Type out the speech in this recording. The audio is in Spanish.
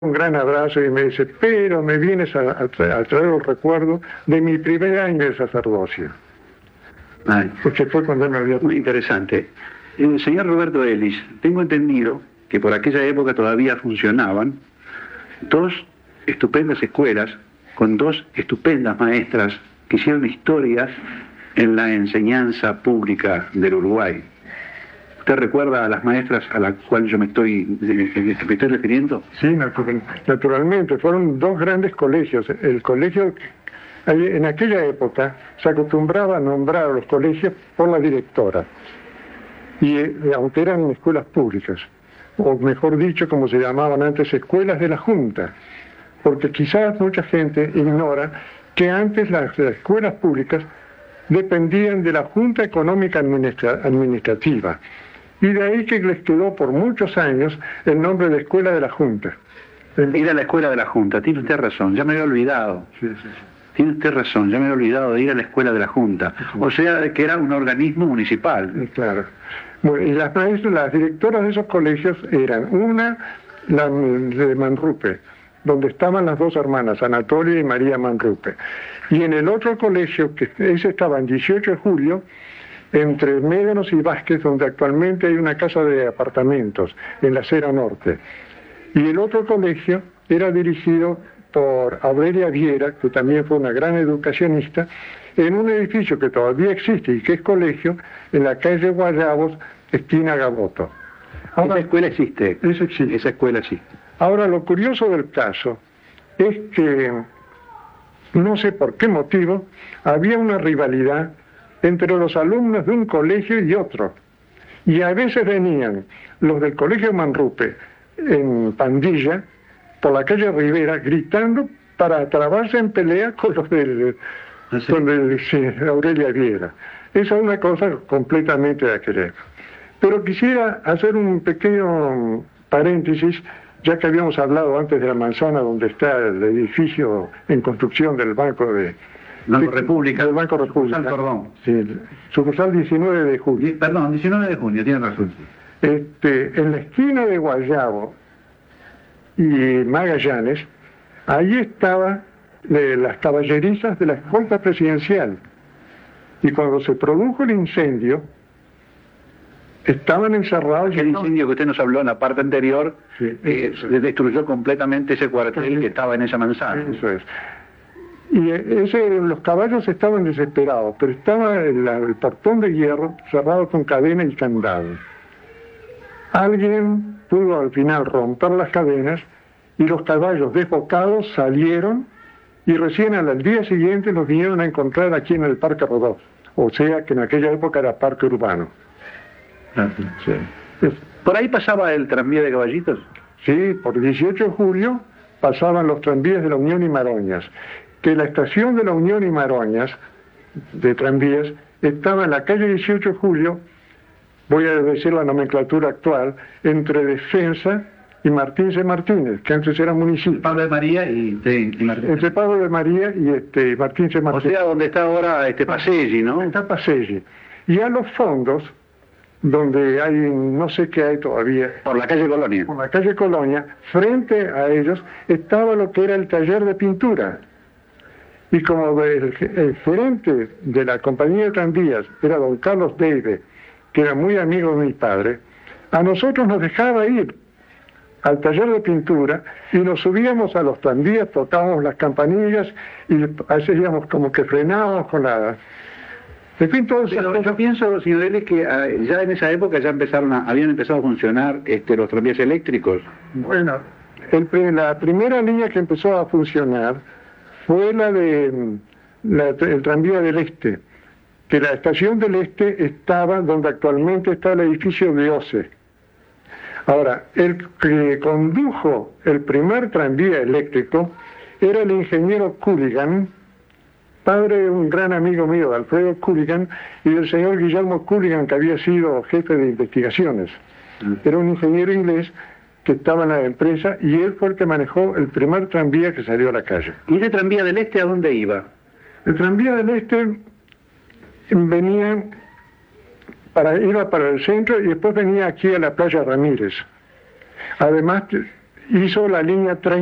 un gran abrazo y me dice, pero me vienes a traer el recuerdo de mi primer año de sacerdocio. Ay, Porque fue cuando él me había... muy interesante. Señor Roberto Ellis, tengo entendido que por aquella época todavía funcionaban dos estupendas escuelas con dos estupendas maestras que hicieron historias en la enseñanza pública del Uruguay. ¿Usted recuerda a las maestras a las cuales yo me estoy refiriendo? Sí, naturalmente. Fueron dos grandes colegios. El colegio, en aquella época, se acostumbraba a nombrar a los colegios por la directora. Y aunque eran escuelas públicas, o mejor dicho, como se llamaban antes, escuelas de la Junta. Porque quizás mucha gente ignora que antes las escuelas públicas dependían de la Junta Económica Administrativa. Y de ahí que les quedó por muchos años el nombre de Escuela de la Junta. Ir a la Escuela de la Junta, tiene usted razón, ya me había olvidado. Sí. Tiene usted razón, ya me había olvidado de ir a la Escuela de la Junta. O sea, que era un organismo municipal. Claro. Bueno, y las maestras, las directoras de esos colegios eran una, la de Manrupe, donde estaban las dos hermanas, Anatolia y María Manrupe. Y en el otro colegio, que ese estaba en 18 de julio, entre Médanos y Vázquez, donde actualmente hay una casa de apartamentos, en la acera norte. Y el otro colegio era dirigido por Aurelia Viera, que también fue una gran educacionista, en un edificio que todavía existe y que es colegio, en la calle Guayabos, esquina Gaboto. Ahora, esa escuela existe. Eso existe. Esa escuela existe. Ahora, lo curioso del caso es que, no sé por qué motivo, había una rivalidad entre los alumnos de un colegio y otro. Y a veces venían los del colegio Manrupe en pandilla por la calle Rivera gritando para trabarse en pelea con los del Aurelia Viera. Esa es una cosa completamente de aquella época. Pero quisiera hacer un pequeño paréntesis, ya que habíamos hablado antes de la manzana donde está el edificio en construcción del Banco de... Banco República. Del Banco República. Perdón. Sí, sucursal 19 de julio. Perdón, 19 de junio, tiene razón. En la esquina de Guayabo y Magallanes, ahí estaban las caballerizas de la escolta presidencial. Y cuando se produjo el incendio, estaban encerrados... El incendio que usted nos habló en la parte anterior, sí, destruyó completamente ese cuartel que estaba en esa manzana. Eso es. Y los caballos estaban desesperados, pero estaba el portón de hierro cerrado con cadena y candado. Alguien pudo al final romper las cadenas y los caballos desbocados salieron y recién al día siguiente los vinieron a encontrar aquí en el Parque Rodó. O sea que en aquella época era parque urbano. Sí. ¿Por ahí pasaba el tranvía de caballitos? Sí, por 18 de julio pasaban los tranvías de la Unión y Maroñas. Que la estación de la Unión y Maroñas, de tranvías, estaba en la calle 18 de julio, voy a decir la nomenclatura actual, entre Defensa y Martín C. Martínez, que antes era municipio. Pablo de María y Martín. Entre Pablo de María y Martín C. Martínez. O sea, donde está ahora Paselli, ¿no? Está Paselli. Y a los fondos, donde hay, no sé qué hay todavía. Por la calle Colonia. Por la calle Colonia, frente a ellos, estaba lo que era el taller de pintura. Y como el gerente de la compañía de tranvías era don Carlos Deide, que era muy amigo de mi padre, a nosotros nos dejaba ir al taller de pintura y nos subíamos a los tranvías, tocábamos las campanillas y hacíamos como que frenábamos con la... En fin, todo eso. Yo pienso, señor Ellis, que ya en esa época ya habían empezado a funcionar los tranvías eléctricos. Bueno, la primera línea que empezó a funcionar fue el tranvía del Este, que la estación del Este estaba donde actualmente está el edificio de OCE. Ahora, el que condujo el primer tranvía eléctrico era el ingeniero Cooligan, padre de un gran amigo mío, Alfredo Cooligan, y del señor Guillermo Cooligan, que había sido jefe de investigaciones. Era un ingeniero inglés que estaba en la empresa y él fue el que manejó el primer tranvía que salió a la calle. ¿Y ese tranvía del Este a dónde iba? El tranvía del Este iba para el centro y después venía aquí a la playa Ramírez. Además, hizo la línea 30